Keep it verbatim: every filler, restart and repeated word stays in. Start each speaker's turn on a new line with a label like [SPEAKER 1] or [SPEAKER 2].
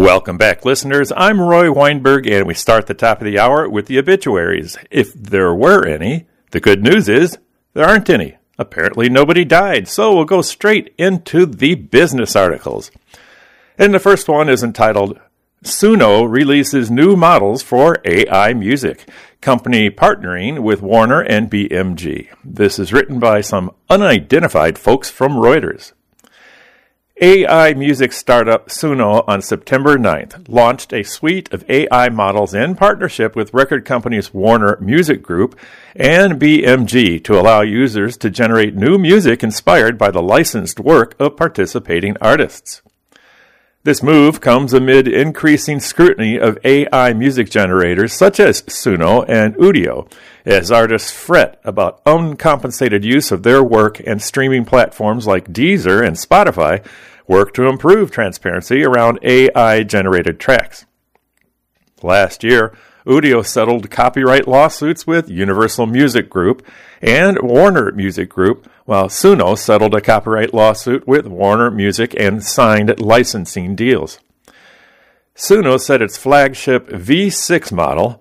[SPEAKER 1] Welcome back, listeners. I'm Roy Weinberg, and we start the top of the hour with the obituaries. If there were any, the good news is there aren't any. Apparently nobody died, so we'll go straight into the business articles. And the first one is entitled, Suno releases new models for A I music, company partnering with Warner and B M G. This is written by some unidentified folks from Reuters. A I music startup Suno on September ninth launched a suite of A I models in partnership with record companies Warner Music Group and B M G to allow users to generate new music inspired by the licensed work of participating artists. This move comes amid increasing scrutiny of A I music generators such as Suno and Udio, as artists fret about uncompensated use of their work, and streaming platforms like Deezer and Spotify work to improve transparency around A I-generated tracks. Last year, Udio settled copyright lawsuits with Universal Music Group and Warner Music Group, while Suno settled a copyright lawsuit with Warner Music and signed licensing deals. Suno said its flagship V six model,